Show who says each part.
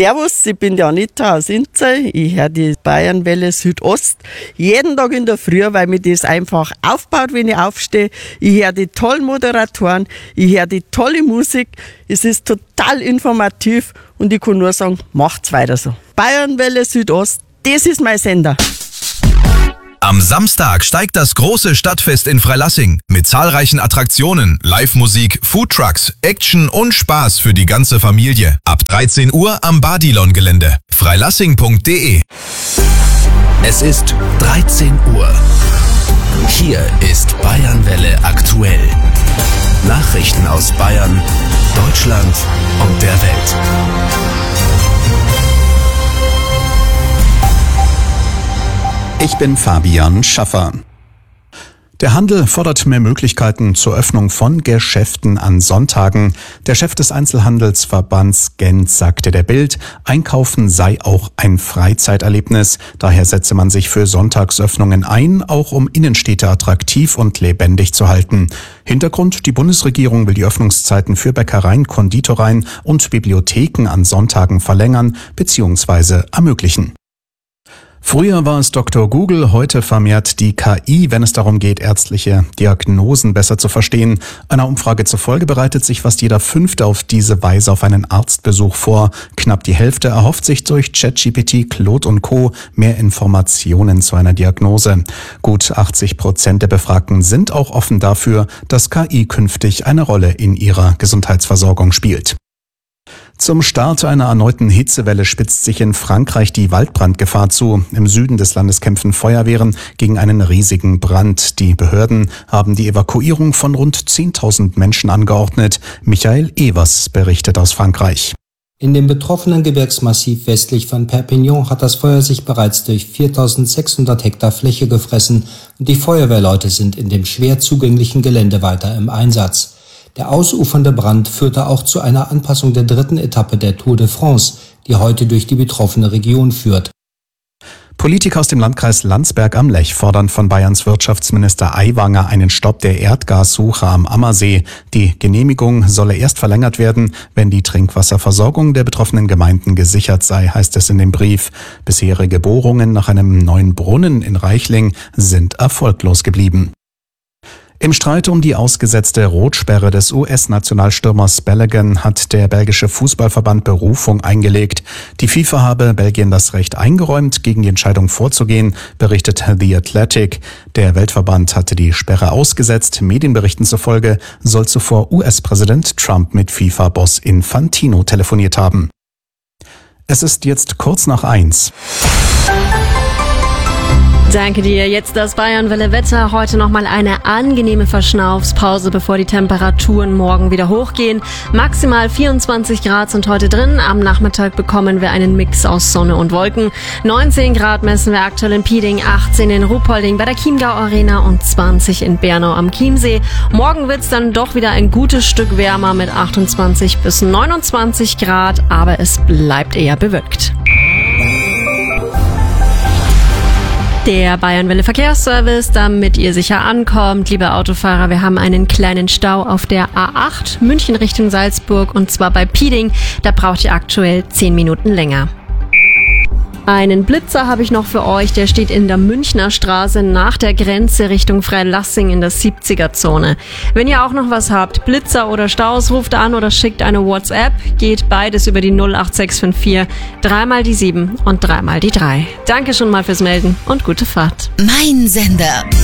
Speaker 1: Servus, ich bin die Anita aus Inzell. Ich höre die Bayernwelle Südost jeden Tag in der Früh, weil mir das einfach aufbaut, wenn ich aufstehe. Ich höre die tollen Moderatoren, ich höre die tolle Musik. Es ist total informativ und ich kann nur sagen, macht's weiter so. Bayernwelle Südost, das ist mein Sender.
Speaker 2: Am Samstag steigt das große Stadtfest in Freilassing mit zahlreichen Attraktionen, Live-Musik, Foodtrucks, Action und Spaß für die ganze Familie. Ab 13 Uhr am Badilon-Gelände. freilassing.de. Es ist 13 Uhr. Hier ist Bayernwelle aktuell. Nachrichten aus Bayern, Deutschland und der Welt.
Speaker 3: Ich bin Fabian Schaffer. Der Handel fordert mehr Möglichkeiten zur Öffnung von Geschäften an Sonntagen. Der Chef des Einzelhandelsverbands Gent sagte der Bild, Einkaufen sei auch ein Freizeiterlebnis. Daher setze man sich für Sonntagsöffnungen ein, auch um Innenstädte attraktiv und lebendig zu halten. Hintergrund, die Bundesregierung will die Öffnungszeiten für Bäckereien, Konditoreien und Bibliotheken an Sonntagen verlängern bzw. ermöglichen. Früher war es Dr. Google, heute vermehrt die KI, wenn es darum geht, ärztliche Diagnosen besser zu verstehen. Einer Umfrage zufolge bereitet sich fast jeder Fünfte auf diese Weise auf einen Arztbesuch vor. Knapp die Hälfte erhofft sich durch ChatGPT, Claude und Co. mehr Informationen zu einer Diagnose. Gut 80% der Befragten sind auch offen dafür, dass KI künftig eine Rolle in ihrer Gesundheitsversorgung spielt. Zum Start einer erneuten Hitzewelle spitzt sich in Frankreich die Waldbrandgefahr zu. Im Süden des Landes kämpfen Feuerwehren gegen einen riesigen Brand. Die Behörden haben die Evakuierung von rund 10.000 Menschen angeordnet. Michael Evers berichtet aus Frankreich.
Speaker 4: In dem betroffenen Gebirgsmassiv westlich von Perpignan hat das Feuer sich bereits durch 4.600 Hektar Fläche gefressen und die Feuerwehrleute sind in dem schwer zugänglichen Gelände weiter im Einsatz. Der ausufernde Brand führte auch zu einer Anpassung der dritten Etappe der Tour de France, die heute durch die betroffene Region führt.
Speaker 3: Politiker aus dem Landkreis Landsberg am Lech fordern von Bayerns Wirtschaftsminister Aiwanger einen Stopp der Erdgassuche am Ammersee. Die Genehmigung solle erst verlängert werden, wenn die Trinkwasserversorgung der betroffenen Gemeinden gesichert sei, heißt es in dem Brief. Bisherige Bohrungen nach einem neuen Brunnen in Reichling sind erfolglos geblieben. Im Streit um die ausgesetzte Rotsperre des US-Nationalstürmers Balogun hat der belgische Fußballverband Berufung eingelegt. Die FIFA habe Belgien das Recht eingeräumt, gegen die Entscheidung vorzugehen, berichtet The Athletic. Der Weltverband hatte die Sperre ausgesetzt. Medienberichten zufolge soll zuvor US-Präsident Trump mit FIFA-Boss Infantino telefoniert haben. Es ist jetzt kurz nach 1.
Speaker 5: Danke dir. Jetzt das Bayernwelle Wetter. Heute nochmal eine angenehme Verschnaufspause, bevor die Temperaturen morgen wieder hochgehen. Maximal 24 Grad sind heute drin. Am Nachmittag bekommen wir einen Mix aus Sonne und Wolken. 19 Grad messen wir aktuell in Pieding, 18 in Ruhpolding bei der Chiemgau Arena und 20 in Bernau am Chiemsee. Morgen wird's dann doch wieder ein gutes Stück wärmer mit 28 bis 29 Grad, aber es bleibt eher bewölkt. Der Bayernwelle Verkehrsservice, damit ihr sicher ankommt. Liebe Autofahrer, wir haben einen kleinen Stau auf der A8 München Richtung Salzburg und zwar bei Pieding. Da braucht ihr aktuell 10 Minuten länger. Einen Blitzer habe ich noch für euch, der steht in der Münchner Straße nach der Grenze Richtung Freilassing in der 70er-Zone. Wenn ihr auch noch was habt, Blitzer oder Staus, ruft an oder schickt eine WhatsApp, geht beides über die 08654 3 die 7 und 3 die 3. Danke schon mal fürs Melden und gute Fahrt.
Speaker 6: Mein Sender.